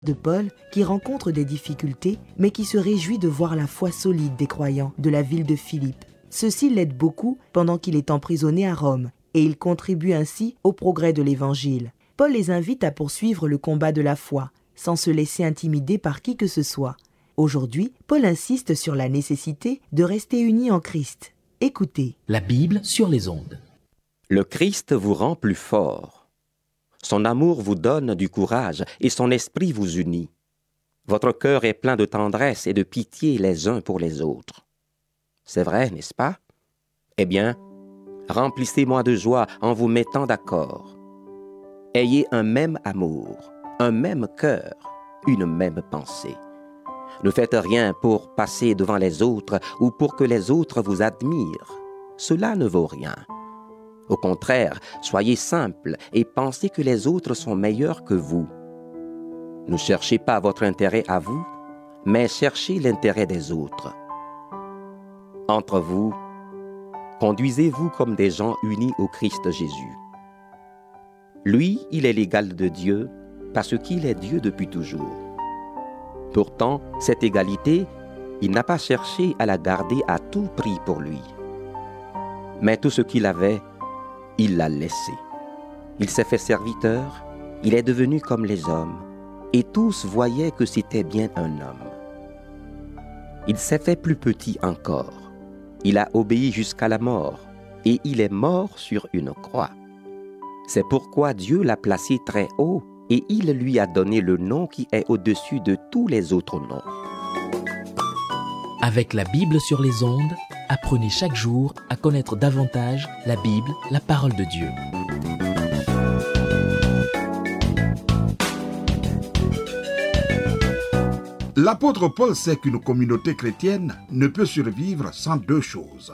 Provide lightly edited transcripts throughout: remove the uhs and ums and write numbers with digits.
De Paul, qui rencontre des difficultés, mais qui se réjouit de voir la foi solide des croyants de la ville de Philippe. Ceci l'aide beaucoup pendant qu'il est emprisonné à Rome, et il contribue ainsi au progrès de l'Évangile. Paul les invite à poursuivre le combat de la foi, sans se laisser intimider par qui que ce soit. Aujourd'hui, Paul insiste sur la nécessité de rester unis en Christ. Écoutez. La Bible sur les ondes. Le Christ vous rend plus fort. Son amour vous donne du courage et son esprit vous unit. Votre cœur est plein de tendresse et de pitié les uns pour les autres. C'est vrai, n'est-ce pas? Eh bien, remplissez-moi de joie en vous mettant d'accord. Ayez un même amour, un même cœur, une même pensée. Ne faites rien pour passer devant les autres ou pour que les autres vous admirent. Cela ne vaut rien. Au contraire, soyez simples et pensez que les autres sont meilleurs que vous. Ne cherchez pas votre intérêt à vous, mais cherchez l'intérêt des autres. Entre vous, conduisez-vous comme des gens unis au Christ Jésus. Lui, il est l'égal de Dieu parce qu'il est Dieu depuis toujours. Pourtant, cette égalité, il n'a pas cherché à la garder à tout prix pour lui. Mais tout ce qu'il avait, il l'a laissé. Il s'est fait serviteur, il est devenu comme les hommes, et tous voyaient que c'était bien un homme. Il s'est fait plus petit encore. Il a obéi jusqu'à la mort, et il est mort sur une croix. C'est pourquoi Dieu l'a placé très haut, et il lui a donné le nom qui est au-dessus de tous les autres noms. Avec la Bible sur les ondes, apprenez chaque jour à connaître davantage la Bible, la parole de Dieu. L'apôtre Paul sait qu'une communauté chrétienne ne peut survivre sans deux choses,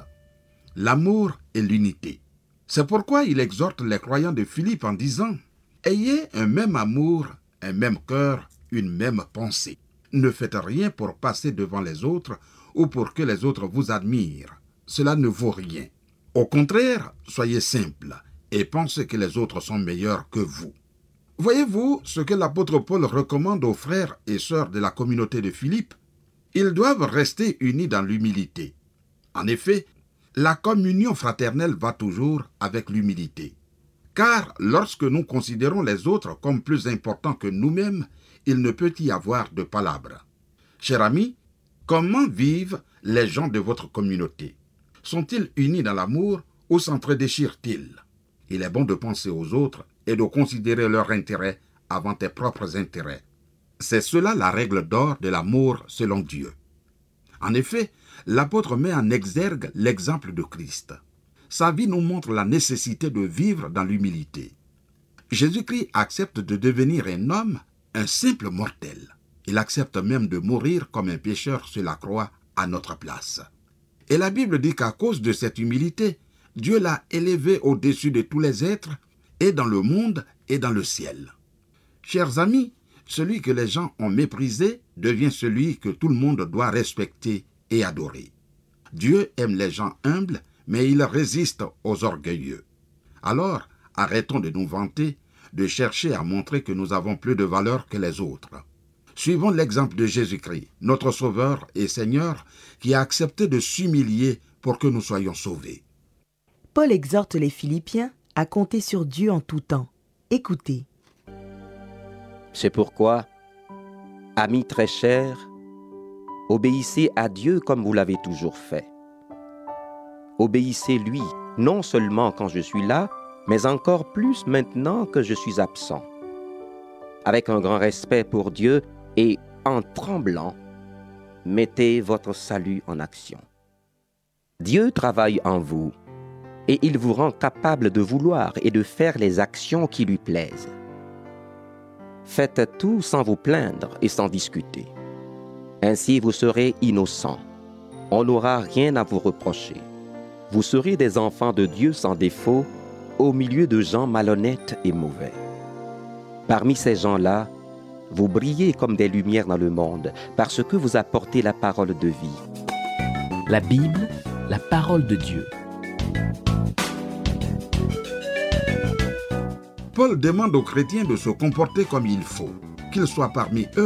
l'amour et l'unité. C'est pourquoi il exhorte les croyants de Philippe en disant « Ayez un même amour, un même cœur, une même pensée. Ne faites rien pour passer devant les autres ou pour que les autres vous admirent. Cela ne vaut rien. Au contraire, soyez simples et pensez que les autres sont meilleurs que vous. » Voyez-vous ce que l'apôtre Paul recommande aux frères et sœurs de la communauté de Philippe? Ils doivent rester unis dans l'humilité. En effet, la communion fraternelle va toujours avec l'humilité. Car lorsque nous considérons les autres comme plus importants que nous-mêmes, il ne peut y avoir de palabres. Chers amis, comment vivent les gens de votre communauté? Sont-ils unis dans l'amour ou s'entre-déchirent-ils? Il est bon de penser aux autres et de considérer leurs intérêts avant tes propres intérêts. C'est cela la règle d'or de l'amour selon Dieu. En effet, l'apôtre met en exergue l'exemple de Christ. Sa vie nous montre la nécessité de vivre dans l'humilité. Jésus-Christ accepte de devenir un homme, un simple mortel. Il accepte même de mourir comme un pécheur sur la croix à notre place. Et la Bible dit qu'à cause de cette humilité, Dieu l'a élevé au-dessus de tous les êtres, et dans le monde et dans le ciel. Chers amis, celui que les gens ont méprisé devient celui que tout le monde doit respecter et adorer. Dieu aime les gens humbles, mais il résiste aux orgueilleux. Alors, arrêtons de nous vanter, de chercher à montrer que nous avons plus de valeur que les autres. Suivons l'exemple de Jésus-Christ, notre Sauveur et Seigneur, qui a accepté de s'humilier pour que nous soyons sauvés. Paul exhorte les Philippiens à compter sur Dieu en tout temps. Écoutez. C'est pourquoi, amis très chers, obéissez à Dieu comme vous l'avez toujours fait. Obéissez-lui, non seulement quand je suis là, mais encore plus maintenant que je suis absent. Avec un grand respect pour Dieu et en tremblant, mettez votre salut en action. Dieu travaille en vous, et il vous rend capable de vouloir et de faire les actions qui lui plaisent. Faites tout sans vous plaindre et sans discuter. Ainsi vous serez innocents. On n'aura rien à vous reprocher. Vous serez des enfants de Dieu sans défaut, au milieu de gens malhonnêtes et mauvais. Parmi ces gens-là, vous brillez comme des lumières dans le monde, parce que vous apportez la parole de vie. La Bible, la parole de Dieu. Paul demande aux chrétiens de se comporter comme il faut. qu'il soit parmi eux